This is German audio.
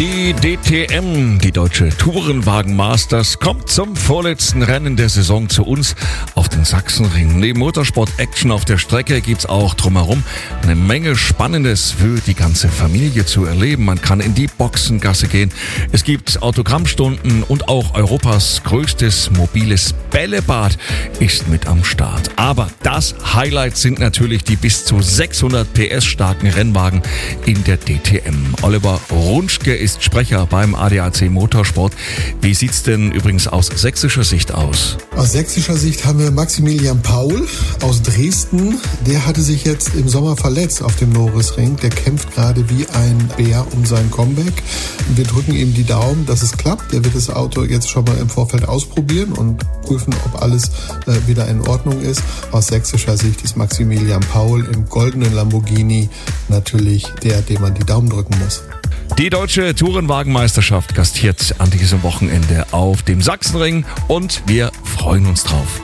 Die DTM, die Deutsche Tourenwagen Masters, kommt zum vorletzten Rennen der Saison zu uns auf den Sachsenring. Neben Motorsport-Action auf der Strecke gibt's auch drumherum eine Menge Spannendes für die ganze Familie zu erleben. Man kann in die Boxengasse gehen, es gibt Autogrammstunden und auch Europas größtes mobiles Bällebad ist mit am Start. Aber das Highlight sind natürlich die bis zu 600 PS starken Rennwagen in der DTM. Oliver Runschke ist Sprecher beim ADAC Motorsport. Wie sieht's denn übrigens aus sächsischer Sicht aus? Aus sächsischer Sicht haben wir Maximilian Paul aus Dresden. Der hatte sich jetzt im Sommer verletzt auf dem Norisring. Der kämpft gerade wie ein Bär um sein Comeback. Wir drücken ihm die Daumen, dass es klappt. Der wird das Auto jetzt schon mal im Vorfeld ausprobieren und prüfen, ob alles wieder in Ordnung ist. Aus sächsischer Sicht ist Maximilian Paul im goldenen Lamborghini natürlich der, dem man die Daumen drücken muss. Die Deutsche Tourenwagenmeisterschaft gastiert an diesem Wochenende auf dem Sachsenring und wir freuen uns drauf.